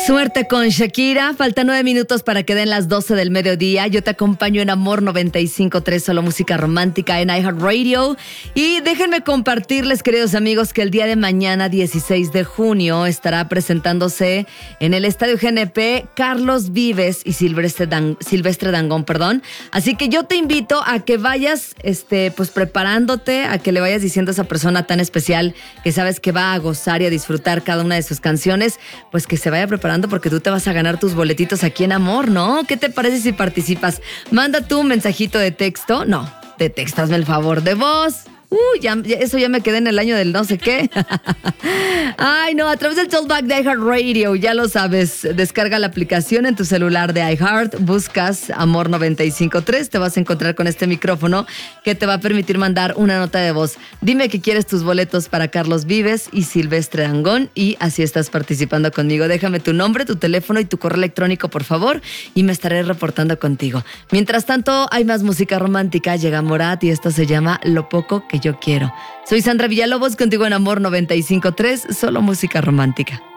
Suerte con Shakira. Faltan 9 minutos para que den las 12 del mediodía. Yo te acompaño en Amor 95.3, solo música romántica en iHeartRadio. Y déjenme compartirles, queridos amigos, que el día de mañana, 16 de junio, estará presentándose en el Estadio GNP Carlos Vives y Silvestre Dangond, perdón. Así que yo te invito a que vayas pues preparándote, a que le vayas diciendo a esa persona tan especial que sabes que va a gozar y a disfrutar cada una de sus canciones, pues que se vaya preparando porque tú te vas a ganar tus boletitos aquí en Amor, ¿no? ¿Qué te parece si participas? Manda tú un mensajito de texto. No, de texto, hazme el favor, de voz. Eso ya me quedé en el año del no sé qué. Ay, no, a través del Talkback de iHeartRadio, ya lo sabes. Descarga la aplicación en tu celular de iHeart, buscas Amor 95.3, te vas a encontrar con este micrófono que te va a permitir mandar una nota de voz. Dime que quieres tus boletos para Carlos Vives y Silvestre Dangond y así estás participando conmigo. Déjame tu nombre, tu teléfono y tu correo electrónico, por favor, y me estaré reportando contigo. Mientras tanto, hay más música romántica. Llega Morat y esto se llama Lo Poco que Yo Quiero. Soy Sandra Villalobos, contigo en Amor 95.3, solo música romántica.